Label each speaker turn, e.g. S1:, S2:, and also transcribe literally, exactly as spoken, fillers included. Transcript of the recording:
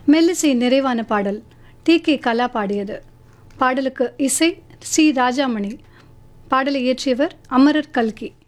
S1: மெல்லிசை நிறைவான பாடல் டி கே கலா பாடியது. பாடலுக்கு இசை சி ராஜாமணி. பாடலை இயற்றியவர் அமரர் கல்கி.